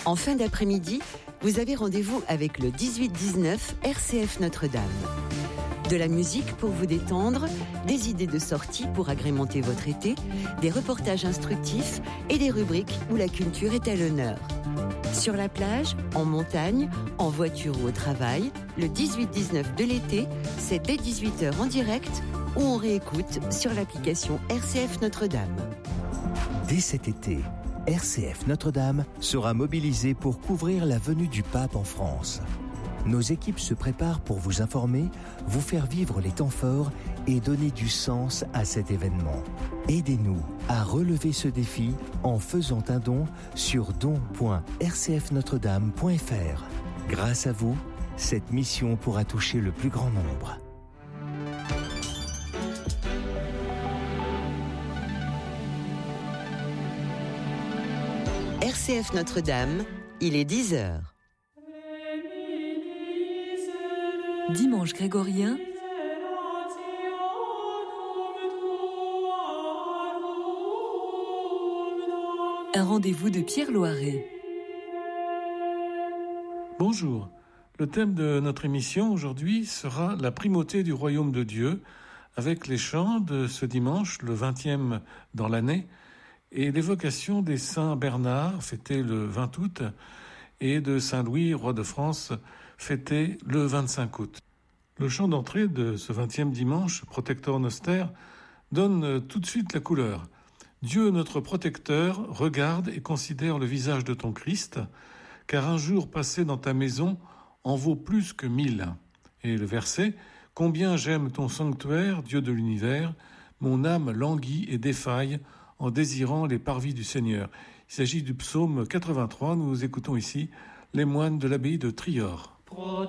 En fin d'après-midi, vous avez rendez-vous avec le 18-19 RCF Notre-Dame. De la musique pour vous détendre, des idées de sortie pour agrémenter votre été, des reportages instructifs et des rubriques où la culture est à l'honneur. Sur la plage, en montagne, en voiture ou au travail, le 18-19 de l'été, c'est dès 18h en direct ou on réécoute sur l'application RCF Notre-Dame. Dès cet été, RCF Notre-Dame sera mobilisée pour couvrir la venue du pape en France. Nos équipes se préparent pour vous informer, vous faire vivre les temps forts et donner du sens à cet événement. Aidez-nous à relever ce défi en faisant un don sur don.rcfnotredame.fr. Grâce à vous, cette mission pourra toucher le plus grand nombre. RCF Notre-Dame, il est 10h. Dimanche grégorien, un rendez-vous de Pierre Loiret. Bonjour, le thème de notre émission aujourd'hui sera la primauté du royaume de Dieu, avec les chants de ce dimanche, le 20e dans l'année, et l'évocation des saints Bernard, fêté le 20 août, et de Saint Louis, roi de France, fêté le 25 août. Le chant d'entrée de ce 20e dimanche, Protector Noster, donne tout de suite la couleur. Dieu, notre protecteur, regarde et considère le visage de ton Christ, car un jour passé dans ta maison en vaut plus que 1000. Et le verset, combien j'aime ton sanctuaire, Dieu de l'univers, mon âme languit et défaille en désirant les parvis du Seigneur. Il s'agit du psaume 83, nous écoutons ici les moines de l'abbaye de Trior.